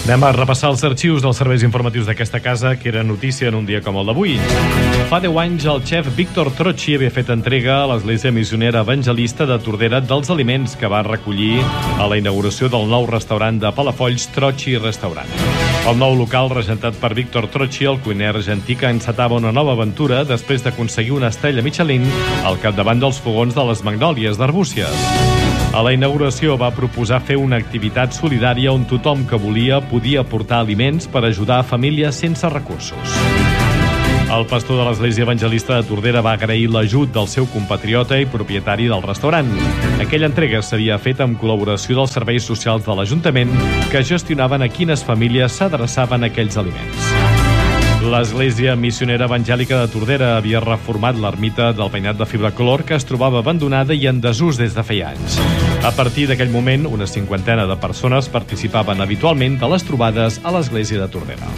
Anem a repassar els arxius dels serveis informatius d'aquesta casa, que era notícia en un dia com el d'avui. Fa 10 anys, el xef Víctor Trocchi havia fet entrega a l'Església Missionera Evangelista de Tordera dels aliments que va recollir a la inauguració del nou restaurant de Palafolls, Trocchi Restaurant. El nou local, regentat per Víctor Trocchi, el cuiner argentí que encetava una nova aventura després d'aconseguir una estrella Michelin al capdavant dels fogons de les Magnòlies d'Arbúcies. A la inauguració va proposar fer una activitat solidària on tothom que volia podia aportar aliments per ajudar a famílies sense recursos. El pastor de l'Església Evangelista de Tordera va agrair l'ajut del seu compatriota i propietari del restaurant. Aquella entrega s'havia fet amb col·laboració dels serveis socials de l'Ajuntament que gestionaven a quines famílies s'adreçaven aquells aliments. L'Església Missionera Evangèlica de Tordera havia reformat l'ermita del Veïnat de Fibra Color, que es trobava abandonada i en desús des de feia anys. A partir d'aquell moment, una cinquantena de persones participaven habitualment de les trobades a l'Església de Tordera.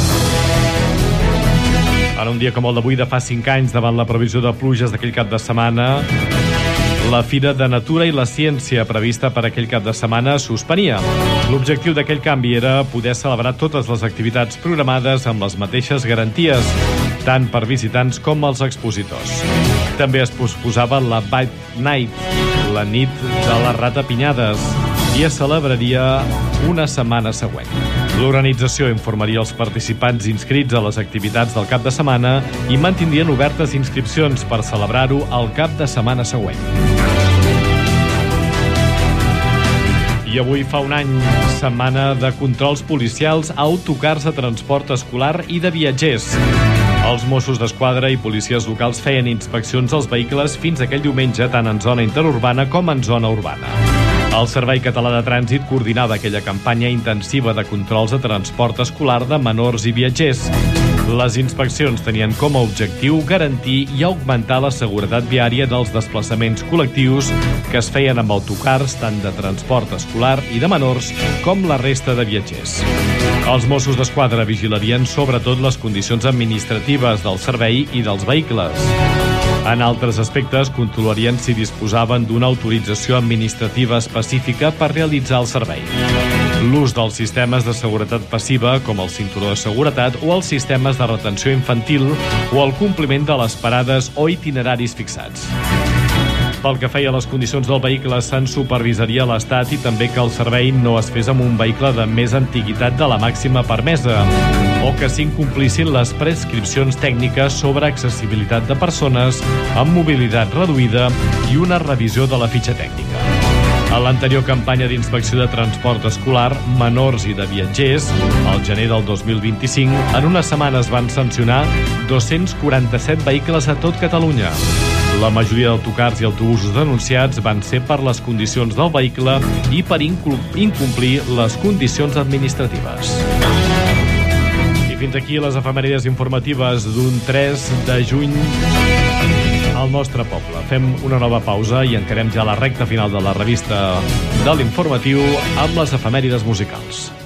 En un dia com el d'avui de fa 5 anys, davant la previsió de pluges d'aquell cap de setmana, la Fira de Natura i la Ciència prevista per aquell cap de setmana es suspenia. L'objectiu d'aquell canvi era poder celebrar totes les activitats programades amb les mateixes garanties, tant per visitants com els expositors. També es posposava la Bite Night, la nit de les ratapinyades, i es celebraria una setmana següent. L'organització informaria els participants inscrits a les activitats del cap de setmana i mantindrien obertes inscripcions per celebrar-ho al cap de setmana següent. I avui fa un any, setmana de controls policials a autocars de transport escolar i de viatgers. Els Mossos d'Esquadra i policies locals feien inspeccions als vehicles fins aquell diumenge tant en zona interurbana com en zona urbana. El Servei Català de Trànsit coordinava aquella campanya intensiva de controls de transport escolar de menors i viatgers. Les inspeccions tenien com a objectiu garantir i augmentar la seguretat viària dels desplaçaments col·lectius que es feien amb autocars tant de transport escolar i de menors com la resta de viatgers. Els Mossos d'Esquadra vigilarien sobretot les condicions administratives del servei i dels vehicles. En altres aspectes, controlarien si disposaven d'una autorització administrativa específica per realitzar el servei. L'ús dels sistemes de seguretat passiva, com el cinturó de seguretat o els sistemes de retenció infantil o el compliment de les parades o itineraris fixats. Pel que feia a les condicions del vehicle, se'n supervisaria l'Estat i també que el servei no es fes amb un vehicle de més antiguitat de la màxima permesa o que s'incomplисsin les prescripcions tècniques sobre accessibilitat de persones amb mobilitat reduïda i una revisió de la fitxa tècnica. A l'anterior campanya d'inspecció de transport escolar, menors i de viatgers, al gener del 2025, en una setmana es van sancionar 247 vehicles a tot Catalunya. La majoria d'autocars i autobusos denunciats van ser per les condicions del vehicle i per incomplir les condicions administratives. I fins aquí les efemèrides informatives d'un 3 de juny al nostre poble. Fem una nova pausa i encarem ja la recta final de la revista de l'informatiu amb les efemèrides musicals.